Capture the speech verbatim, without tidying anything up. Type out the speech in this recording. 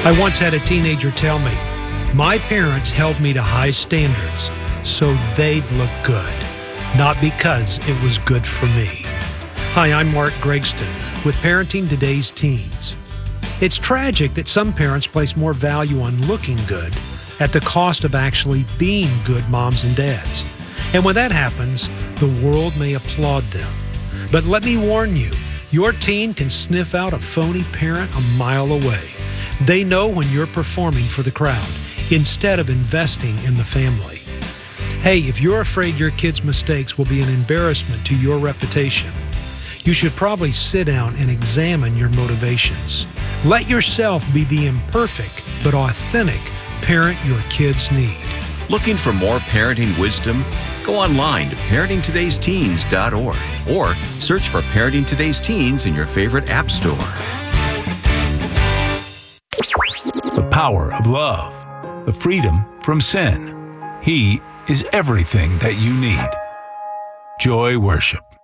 I once had a teenager tell me, my parents held me to high standards so they'd look good, not because it was good for me. Hi, I'm Mark Gregston with Parenting Today's Teens. It's tragic that some parents place more value on looking good at the cost of actually being good moms and dads. And when that happens, the world may applaud them. But let me warn you, your teen can sniff out a phony parent a mile away. They know when you're performing for the crowd instead of investing in the family. Hey, if you're afraid your kid's mistakes will be an embarrassment to your reputation, you should probably sit down and examine your motivations. Let yourself be the imperfect but authentic parent your kids need. Looking for more parenting wisdom? Go online to parenting todays teens dot org or search for Parenting Today's Teens in your favorite app store. The power of love, the freedom from sin. He is everything that you need. Joy Worship.